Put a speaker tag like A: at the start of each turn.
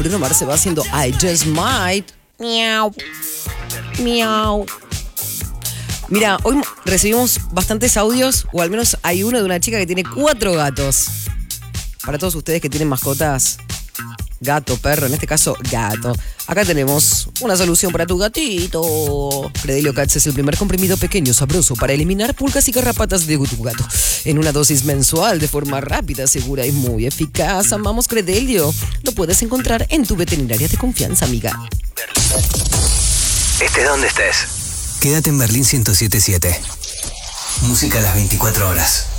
A: Bruno Mars se va haciendo I Just Might. Miau. Miau. Mira, hoy recibimos bastantes audios, o al menos hay uno de una chica que tiene 4 gatos. Para todos ustedes que tienen mascotas, gato, perro, en este caso gato. Acá tenemos una solución para tu gatito. Credelio Cats es el primer comprimido pequeño, sabroso para eliminar pulgas y garrapatas de tu gato. En una dosis mensual, de forma rápida, segura y muy eficaz. Amamos Credelio. Lo puedes encontrar en tu veterinaria de confianza, amiga.
B: Estés donde estés. Quédate en Berlín 107.7. Música a las 24 horas.